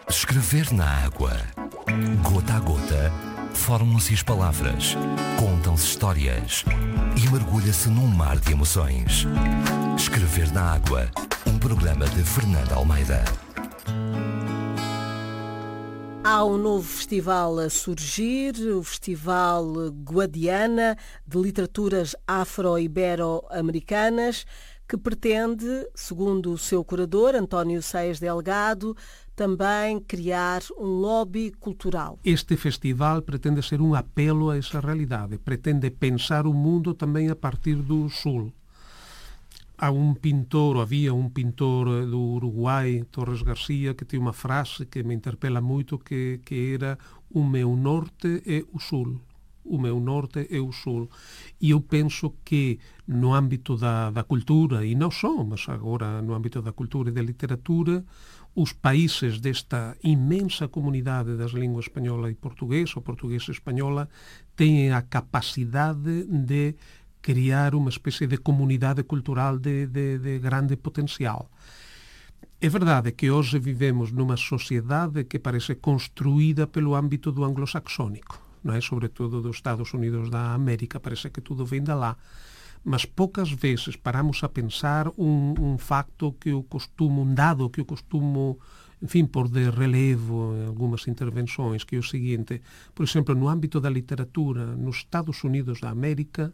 Escrever na água. Gota a gota, formam-se as palavras, contam-se histórias e mergulha-se num mar de emoções. Escrever na água, um programa de Fernanda Almeida. Há um novo festival a surgir, o Festival Guadiana de Literaturas Afro-Ibero-Americanas, que pretende, segundo o seu curador, António Saias Delgado, também criar um lobby cultural. Este festival pretende ser um apelo a essa realidade, pretende pensar o mundo também a partir do Sul. Havia um pintor do Uruguai, Torres Garcia, que tinha uma frase que me interpela muito, que era: o meu norte é o Sul. O meu norte é o Sul. E eu penso que no âmbito da cultura, e não só, mas agora no âmbito da cultura e da literatura, os países desta imensa comunidade das línguas espanhola e português, ou português e espanhola, têm a capacidade de criar uma espécie de comunidade cultural de grande potencial. É verdade que hoje vivemos numa sociedade que parece construída pelo âmbito do anglo-saxónico, não é? Sobretudo dos Estados Unidos da América, parece que tudo vem de lá. Mas poucas vezes paramos a pensar um dado que eu costumo, enfim, pôr de relevo em algumas intervenções, que é o seguinte: por exemplo, no âmbito da literatura, nos Estados Unidos da América,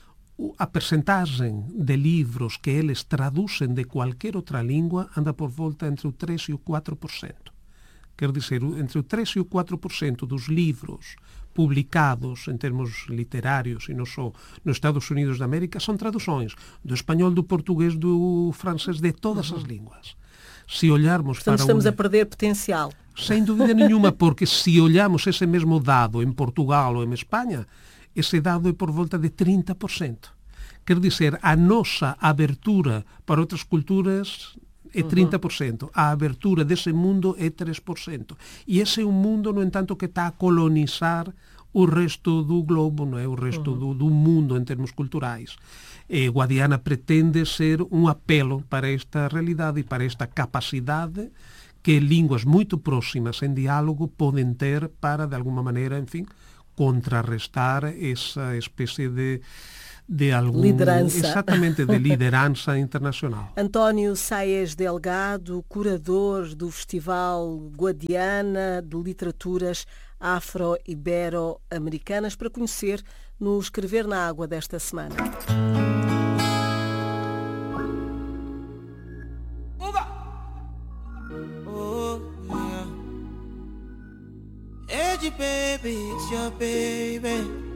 a percentagem de livros que eles traduzem de qualquer outra língua anda por volta entre o 3% e o 4%. Quer dizer, entre o 3% e o 4% dos livros publicados em termos literários, e não só, nos Estados Unidos da América, são traduções do espanhol, do português, do francês, de todas as línguas. Se olharmos Portanto, estamos a perder potencial. Sem dúvida nenhuma, porque se olharmos esse mesmo dado em Portugal ou em Espanha, esse dado é por volta de 30%. Quer dizer, a nossa abertura para outras culturas é 30%. A abertura desse mundo é 3%. E esse é um mundo, no entanto, que está a colonizar o resto do globo, não é? O resto do mundo em termos culturais. E Guadiana pretende ser um apelo para esta realidade e para esta capacidade que línguas muito próximas em diálogo podem ter para, de alguma maneira, enfim, contrarrestar essa espécie de liderança. Exatamente, de liderança internacional. António Saias Delgado, curador do Festival Guadiana de Literaturas Afro-Ibero-Americanas, para conhecer no Escrever na Água desta semana. Edgy baby, it's your baby.